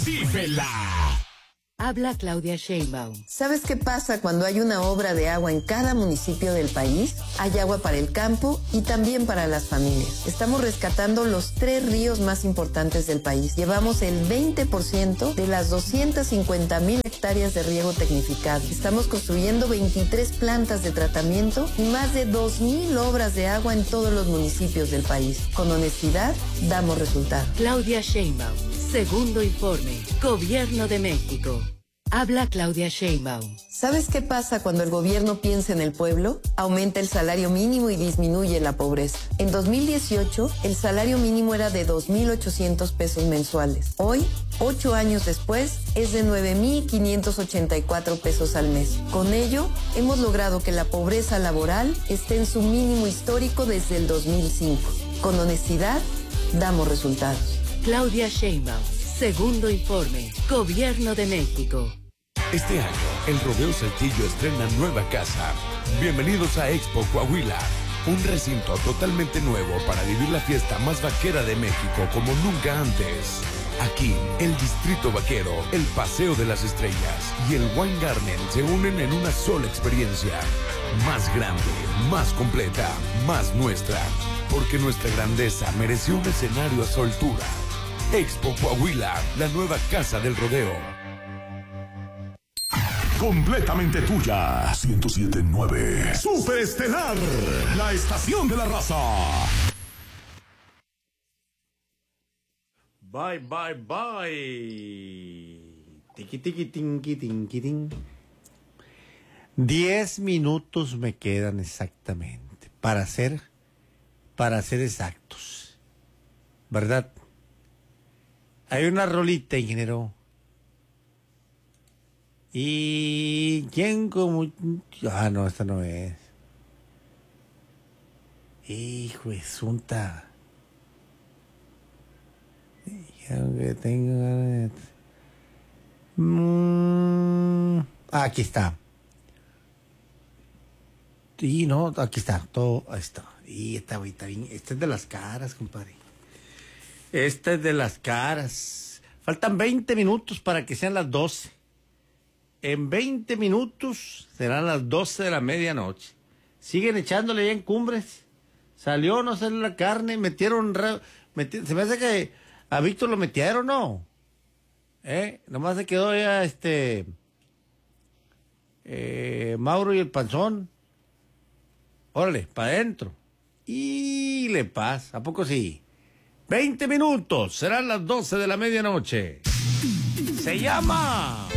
Vívela. Habla Claudia Sheinbaum. ¿Sabes qué pasa cuando hay una obra de agua en cada municipio del país? Hay agua para el campo y también para las familias. Estamos rescatando los 3 ríos más importantes del país. Llevamos el 20% de las 250,000 hectáreas de riego tecnificado. Estamos construyendo 23 plantas de tratamiento y más de 2,000 obras de agua en todos los municipios del país. Con honestidad, damos resultados. Claudia Sheinbaum. Segundo informe. Gobierno de México. Habla Claudia Sheinbaum. ¿Sabes qué pasa cuando el gobierno piensa en el pueblo? Aumenta el salario mínimo y disminuye la pobreza. En 2018, el salario mínimo era de 2,800 pesos mensuales. Hoy, 8 años después, es de 9,584 pesos al mes. Con ello, hemos logrado que la pobreza laboral esté en su mínimo histórico desde el 2005. Con honestidad, damos resultados. Claudia Sheinbaum. Segundo informe. Gobierno de México. Este año, el Rodeo Saltillo estrena nueva casa. Bienvenidos a Expo Coahuila, un recinto totalmente nuevo para vivir la fiesta más vaquera de México como nunca antes. Aquí, el Distrito Vaquero, el Paseo de las Estrellas y el Wine Garden se unen en una sola experiencia. Más grande, más completa, más nuestra. Porque nuestra grandeza mereció un escenario a su altura. Expo Coahuila, la nueva casa del rodeo. Completamente tuya. 107.9. Superestelar. La estación de la raza. Bye, bye, bye. Tiki, tiki, tinki, tinki, ting. 10 minutos me quedan exactamente para ser exactos. ¿Verdad? Hay una rolita, ingeniero. ¿Y quién como...? Ah, no, esta no es. Hijo de sunta. Que tengo... aquí está. Y no, aquí está. Todo, ahí está. Y está bien. Esta es de las caras, compadre. Esta es de las caras. Faltan 20 minutos para que sean las 12. En 20 minutos serán las 12 de la medianoche. Siguen echándole ya en Cumbres. Salió, no salió la carne, metieron... se me hace que a Víctor lo metieron, ¿no? Nomás se quedó ya Mauro y el Panzón. Órale, para adentro. Y le pasa, ¿a poco sí? 20 minutos, serán las 12 de la medianoche. Se llama...